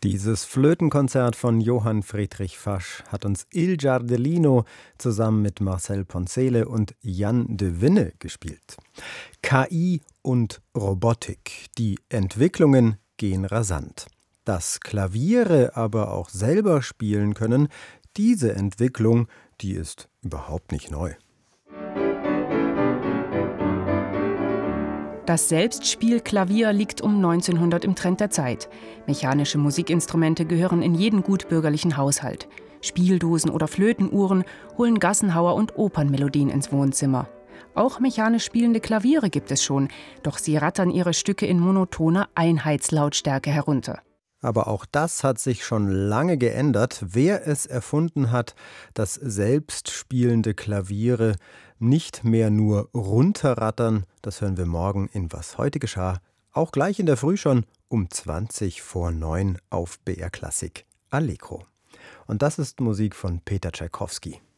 Dieses Flötenkonzert von Johann Friedrich Fasch hat uns Il Giardellino zusammen mit Marcel Poncele und Jan de Winne gespielt. KI und Robotik, die Entwicklungen gehen rasant. Dass Klaviere aber auch selber spielen können, diese Entwicklung, die ist überhaupt nicht neu. Das Selbstspielklavier liegt um 1900 im Trend der Zeit. Mechanische Musikinstrumente gehören in jeden gutbürgerlichen Haushalt. Spieldosen oder Flötenuhren holen Gassenhauer und Opernmelodien ins Wohnzimmer. Auch mechanisch spielende Klaviere gibt es schon, doch sie rattern ihre Stücke in monotoner Einheitslautstärke herunter. Aber auch das hat sich schon lange geändert. Wer es erfunden hat, dass selbstspielende Klaviere nicht mehr nur runterrattern, das hören wir morgen in Was heute geschah. Auch gleich in der Früh schon um 8:20 auf BR Klassik Allegro. Und das ist Musik von Peter Tschaikowski.